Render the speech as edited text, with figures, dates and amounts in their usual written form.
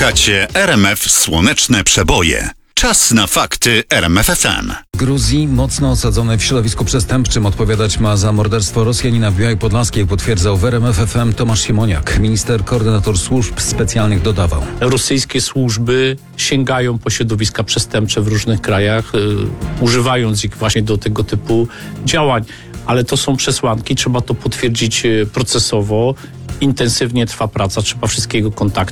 Słuchacie RMF Słoneczne Przeboje. Czas na fakty RMF FM. Gruzji, mocno osadzony w środowisku przestępczym, odpowiadać ma za morderstwo Rosjanina w Białej Podlaskiej, potwierdzał w RMF FM Tomasz Siemoniak. Minister, koordynator służb specjalnych dodawał. Rosyjskie służby sięgają po środowiska przestępcze w różnych krajach, używając ich właśnie do tego typu działań. Ale to są przesłanki, trzeba to potwierdzić procesowo. Intensywnie trwa praca, trzeba wszystkiego kontaktu.